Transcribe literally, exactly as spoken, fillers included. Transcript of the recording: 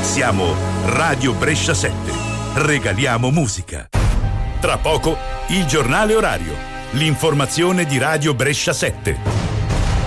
Siamo Radio Brescia sette. Regaliamo musica. Tra poco, il giornale orario. L'informazione di Radio Brescia sette.